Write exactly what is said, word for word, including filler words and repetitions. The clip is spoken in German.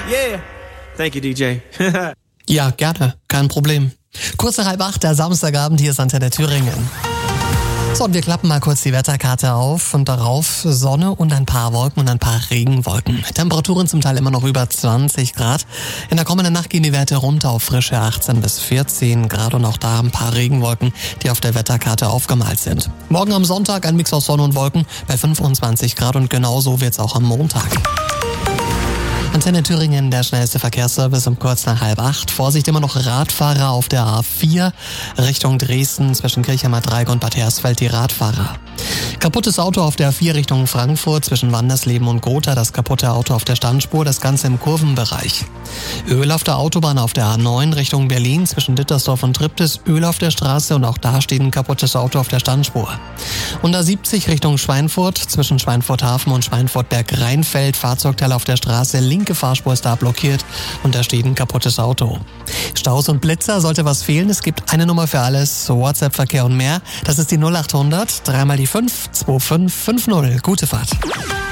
Yeah. Thank you, D J. Ja, gerne. Kein Problem. Kurz nach halb acht, der Samstagabend, hier ist Antenne Thüringen. So, und wir klappen mal kurz die Wetterkarte auf und darauf Sonne und ein paar Wolken und ein paar Regenwolken. Temperaturen zum Teil immer noch über zwanzig Grad. In der kommenden Nacht gehen die Werte runter auf frische achtzehn bis vierzehn Grad und auch da ein paar Regenwolken, die auf der Wetterkarte aufgemalt sind. Morgen am Sonntag ein Mix aus Sonne und Wolken bei fünfundzwanzig Grad und genauso wird's auch am Montag. Antenne Thüringen, der schnellste Verkehrsservice um kurz nach halb acht. Vorsicht, immer noch Radfahrer auf der A vier Richtung Dresden zwischen Kirchheimer Dreieck und Bad Hersfeld, die Radfahrer. Kaputtes Auto auf der A vier Richtung Frankfurt zwischen Wandersleben und Gotha, das kaputte Auto auf der Standspur, das Ganze im Kurvenbereich. Öl auf der Autobahn auf der A neun Richtung Berlin zwischen Dittersdorf und Triptis, Öl auf der Straße und auch da steht ein kaputtes Auto auf der Standspur. Und A siebzig Richtung Schweinfurt zwischen Schweinfurt Hafen und Schweinfurt Berg-Rheinfeld, Fahrzeugteil auf der Straße, linke Fahrspur ist da blockiert und da steht ein kaputtes Auto. Staus und Blitzer, sollte was fehlen, es gibt eine Nummer für alles, WhatsApp-Verkehr und mehr. Das ist die null acht hundert, dreimal die fünf, zwei fünf fünf null. Gute Fahrt.